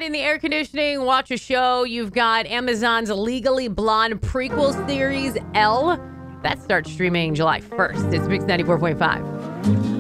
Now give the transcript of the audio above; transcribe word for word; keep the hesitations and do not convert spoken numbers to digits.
in the air conditioning, watch a show. You've got Amazon's Legally Blonde prequel series, Elle. That starts streaming July first. It's Mix ninety-four point five.